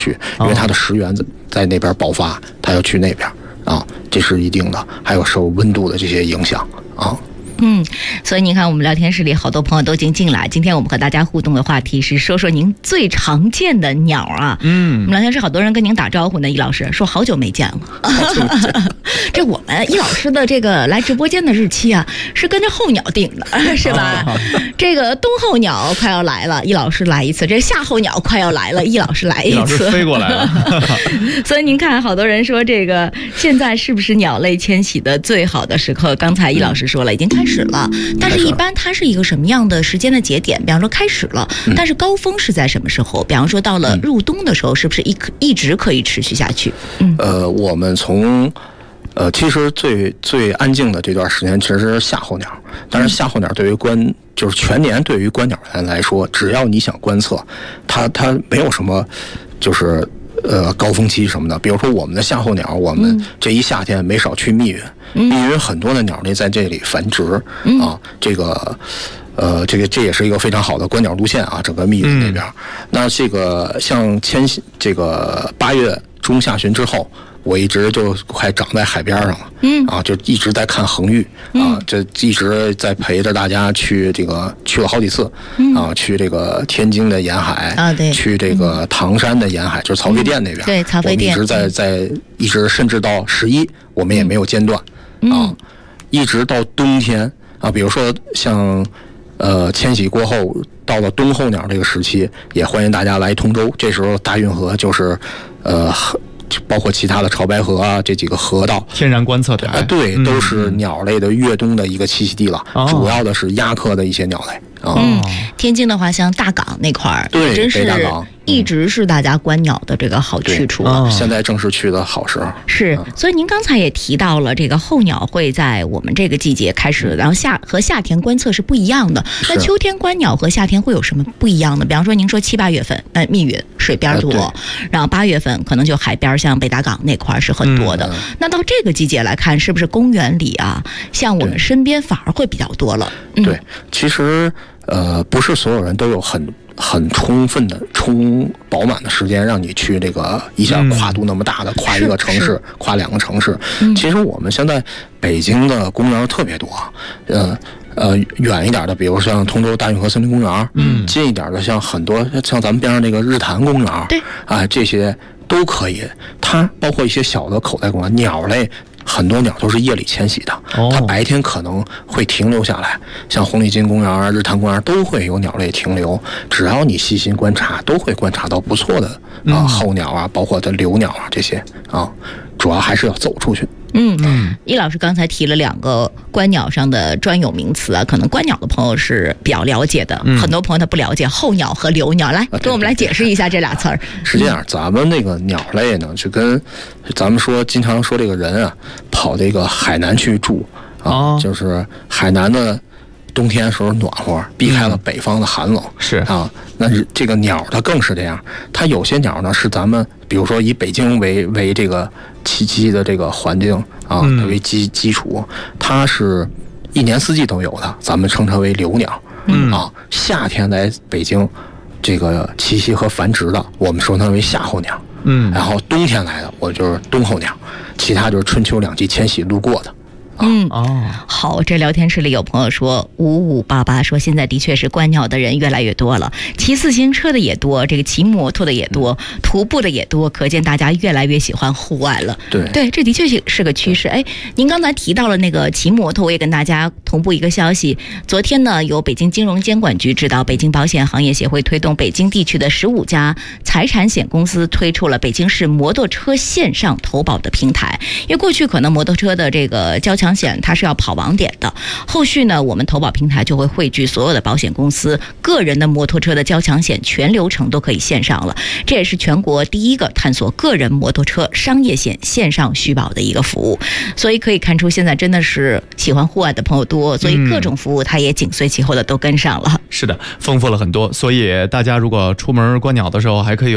去，因为它的食源在那边爆发，它要去那边啊，这是一定的。还有受温度的这些影响啊。 所以您看我们聊天室里好多朋友都已经进来，今天我们和大家互动的话题是说说您最常见的鸟啊。我们聊天室好多人跟您打招呼呢，易老师说好久没见了。这我们易老师的这个来直播间的日期啊，是跟着候鸟定的，是吧？这个冬候鸟快要来了，易老师来一次；这夏候鸟快要来了，易老师来一次。 易老师飞过来了。 所以您看，好多人说这个现在是不是鸟类迁徙的最好的时刻？刚才易老师说了，已经开始了，但是一般它是一个什么样的时间的节点？比方说开始了，但是高峰是在什么时候？比方说到了入冬的时候，是不是一直可以持续下去？ 我们从其实最安静的这段时间其实是夏候鸟，但是夏候鸟对于就是全年对于观鸟人来说，只要你想观测，它没有什么就是高峰期什么的。比如说我们的夏候鸟，我们这一夏天没少去密云，密云很多的鸟类在这里繁殖啊，这也是一个非常好的观鸟路线啊，整个密云那边。那这个像这个8月中下旬之后，我一直就快长在海边上了，就一直在看恒玉啊，这一直在陪着大家去了好几次啊，去这个天津的沿海啊，对，去这个唐山的沿海，就是曹妃甸那边， 对，曹妃甸， 我们一直甚至到11，我们也没有间断啊，一直到冬天啊，比如说像迁徙过后到了冬候鸟这个时期，也欢迎大家来通州，这时候大运河就是包括其他的潮白河啊，这几个河道天然观测台， 对，都是鸟类的越冬的一个栖息地了，主要的是鸦科的一些鸟类。 天津的话，像大港那块儿， 对， 真是北大港一直是大家观鸟的这个好去处了。 现在正是去的好时候。 是，所以您刚才也提到了，这个候鸟会在我们这个季节开始，然后和夏天观测是不一样的。那秋天观鸟和夏天会有什么不一样的？比方说，您说7、8月份，密云水边多，然后8月份可能就海边，像北大港那块是很多的。那到这个季节来看，是不是公园里啊，像我们身边反而会比较多了？ 对，其实不是所有人都有很充分的饱满的时间让你去这个一下跨度那么大的跨一个城市，跨2个城市。其实我们现在北京的公园特别多，远一点的，比如像通州大运河森林公园，近一点的像很多像咱们边上那个日坛公园，对啊，这些都可以。它包括一些小的口袋公园，鸟类。很多鸟都是夜里迁徙的，它白天可能会停留下来，像红领巾公园、日坛公园都会有鸟类停留。只要你细心观察，都会观察到不错的候鸟啊，包括的留鸟啊这些啊，主要还是要走出去。 易老师刚才提了2个观鸟上的专有名词啊，可能观鸟的朋友是比较了解的，很多朋友他不了解候鸟和留鸟，来跟我们来解释一下这俩词儿。 是这样，咱们那个鸟类呢，就跟咱们经常说这个人啊，跑这个海南去住啊，就是海南的冬天时候暖和，避开了北方的寒冷， 是啊。那这个鸟它更是这样，它有些鸟呢是咱们比如说以北京为这个栖息的这个环境啊为基础，它是一年四季都有的，咱们称它为留鸟。夏天来北京这个栖息和繁殖的，我们说它为夏候鸟。然后冬天来的，我就是冬候鸟，其他就是春秋2季迁徙路过的。 好，这聊天室里有朋友说5588说，现在的确是观鸟的人越来越多了，骑自行车的也多，这个骑摩托的也多，徒步的也多，可见大家越来越喜欢户外了。对，这的确是个趋势。您刚才提到了那个骑摩托，我也跟大家同步一个消息，昨天呢，由北京金融监管局指导北京保险行业协会推动北京地区的15家财产险公司推出了北京市摩托车线上投保的平台。因为过去可能摩托车的这个交强险它是要跑网点的，后续呢，我们投保平台就会汇聚所有的保险公司个人的摩托车的交强险全流程都可以线上了，这也是全国第一个探索个人摩托车商业险线上续保的一个服务。所以可以看出现在真的是喜欢户外的朋友多，所以各种服务它也紧随其后的都跟上了。 是的，丰富了很多，所以大家如果出门观鸟的时候还可以有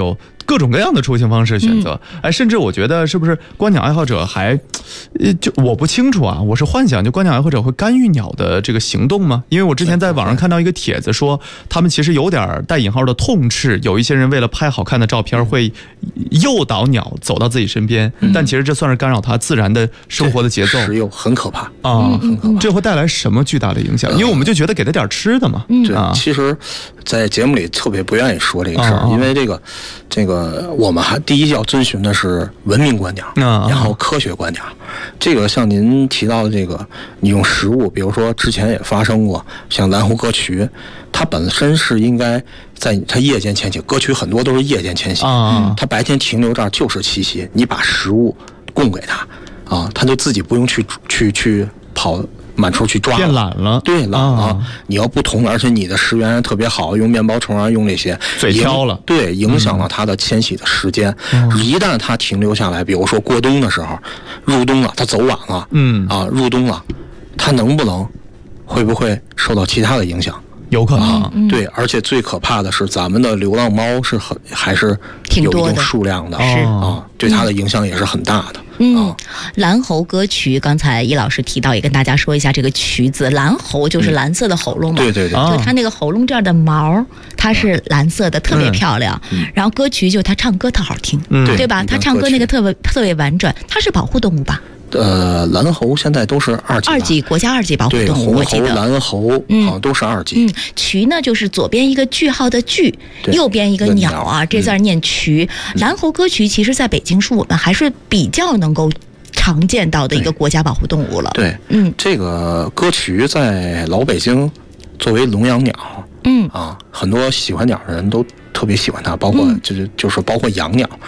各种各样的出行方式选择。哎，甚至我觉得是不是观鸟爱好者还，就我不清楚啊，我是幻想，就观鸟爱好者会干预鸟的这个行动吗？因为我之前在网上看到一个帖子说，他们其实有点带引号的痛斥，有一些人为了拍好看的照片会诱导鸟走到自己身边，但其实这算是干扰它自然的生活的节奏， 食诱很可怕啊， 很可怕。 这会带来什么巨大的影响？因为我们就觉得给它点吃的嘛。 对，其实，在节目里特别不愿意说这个事儿，因为这个我们还第一要遵循的是文明观鸟，然后科学观鸟。这个像您提到的这个，你用食物，比如说之前也发生过，像蓝喉歌渠，它本身是应该在它夜间迁徙，歌渠很多都是夜间迁徙，它白天停留这儿就是栖息，你把食物供给它啊，它就自己不用去跑满处去抓了， 变懒了， 对，懒了。你要不同，而且你的食源特别好，用面包虫啊，用这些， 嘴挑了， 对，影响了它的迁徙的时间。一旦它停留下来，比如说过冬的时候，入冬了，它走晚了，入冬了，它会不会受到其他的影响？ 有可能， 对，而且最可怕的是，咱们的流浪猫还是有一定数量的，对它的影响也是很大的。 蓝喉歌渠，刚才易老师提到，也跟大家说一下这个渠字，蓝喉就是蓝色的喉咙嘛， 对对对， 就它那个喉咙这儿的毛，它是蓝色的，特别漂亮。然后歌渠就它唱歌特好听，对吧？它唱歌那个特别婉转，它是保护动物吧？ 蓝喉现在都是2级国家2级保护动物， 红喉、蓝喉好像都是2级。 渠呢，就是左边一个句号的句，右边一个鸟啊，这字念渠。蓝喉歌渠其实在北京是我们还是比较能够常见到的一个国家保护动物了。 对，这个歌渠在老北京作为笼养鸟，很多喜欢鸟的人都特别喜欢它，包括就是包括养鸟。